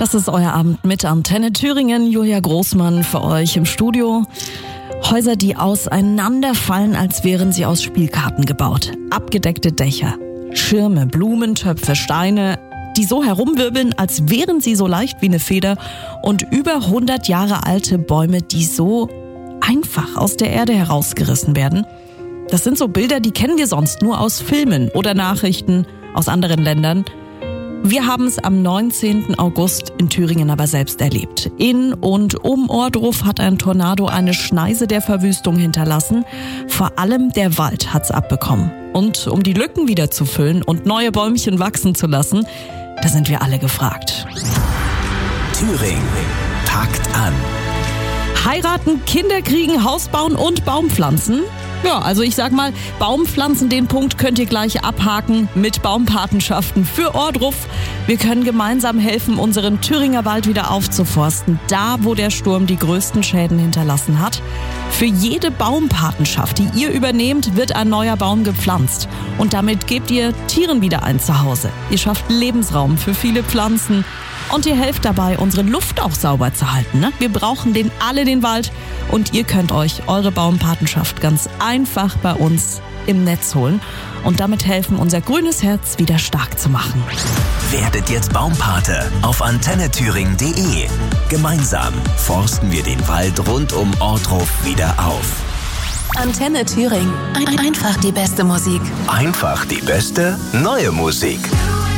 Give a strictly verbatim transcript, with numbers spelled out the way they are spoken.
Das ist euer Abend mit Antenne Thüringen. Julia Großmann für euch im Studio. Häuser, die auseinanderfallen, als wären sie aus Spielkarten gebaut. Abgedeckte Dächer, Schirme, Blumentöpfe, Steine, die so herumwirbeln, als wären sie so leicht wie eine Feder. Und über hundert Jahre alte Bäume, die so einfach aus der Erde herausgerissen werden. Das sind so Bilder, die kennen wir sonst nur aus Filmen oder Nachrichten aus anderen Ländern. Wir haben es am neunzehnten August in Thüringen aber selbst erlebt. In und um Ohrdruf hat ein Tornado eine Schneise der Verwüstung hinterlassen. Vor allem der Wald hat's abbekommen. Und um die Lücken wieder zu füllen und neue Bäumchen wachsen zu lassen, da sind wir alle gefragt. Thüringen packt an. Heiraten, Kinder kriegen, Haus bauen und Baumpflanzen. Ja, also ich sag mal, Baumpflanzen, den Punkt könnt ihr gleich abhaken mit Baumpatenschaften für Ohrdruf. Wir können gemeinsam helfen, unseren Thüringer Wald wieder aufzuforsten, da wo der Sturm die größten Schäden hinterlassen hat. Für jede Baumpatenschaft, die ihr übernehmt, wird ein neuer Baum gepflanzt. Und damit gebt ihr Tieren wieder ein Zuhause. Ihr schafft Lebensraum für viele Pflanzen. Und ihr helft dabei, unsere Luft auch sauber zu halten. Ne? Wir brauchen den alle, den Wald. Und ihr könnt euch eure Baumpatenschaft ganz einfach bei uns im Netz holen. Und damit helfen, unser grünes Herz wieder stark zu machen. Werdet jetzt Baumpate auf antenne thüringen punkt de. Gemeinsam forsten wir den Wald rund um Ohrdruf wieder auf. Antenne Thüringen. Ein- Einfach die beste Musik. Einfach die beste neue Musik.